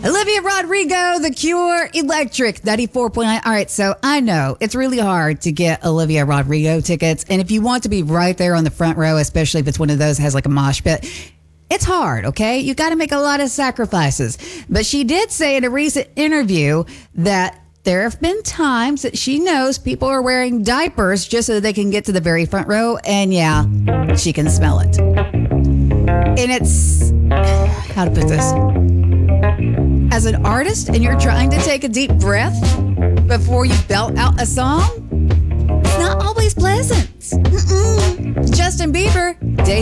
Olivia Rodrigo, The Cure, Electric, 94.9. All right, so I know it's really hard to get Olivia Rodrigo tickets. And if you want to be right there on the front row, especially if it's one of those that has like a mosh pit, it's hard, okay? You got to make a lot of sacrifices. But she did say in a recent interview that there have been times that she knows people are wearing diapers just so they can get to the very front row. And yeah, she can smell it. And it's, how to put this? As an artist and you're trying to take a deep breath before you belt out a song, it's not always pleasant. Justin Bieber, Day